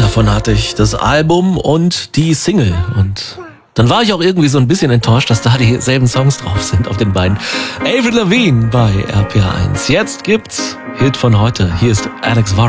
davon hatte ich das Album und die Single. Und dann war ich auch irgendwie so ein bisschen enttäuscht, dass da dieselben Songs drauf sind auf den beiden. Avril Lavigne bei RPA1. Jetzt gibt's Hit von heute. Hier ist Alex Warren.